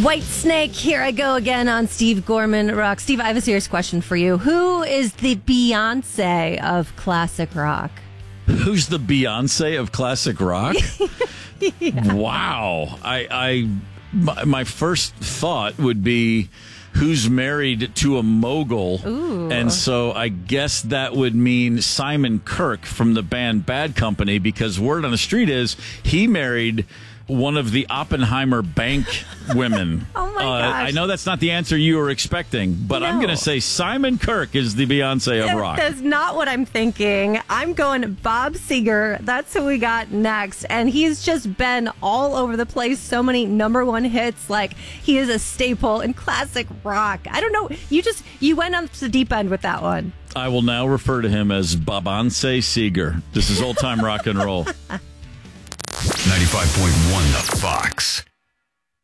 White Snake, here I go again on Steve Gorman Rock. Steve, I have a serious question for you. Who is the Beyonce of classic rock? Who's the Beyonce of classic rock? Yeah. Wow. My first thought would be who's married to a mogul. Ooh. And so I guess that would mean Simon Kirk from the band Bad Company, because word on the street is he married one of the Oppenheimer bank women. Oh, my gosh. I know that's not the answer you were expecting, but I'm going to say Simon Kirk is the Beyonce of rock. That's not what I'm thinking. I'm going Bob Seger. That's who we got next. And he's just been all over the place. So many number one hits. Like, he is a staple in classic rock. I don't know. You went on the deep end with that one. I will now refer to him as Beyonce Seger. This is old time rock and roll. 95.1 The Fox.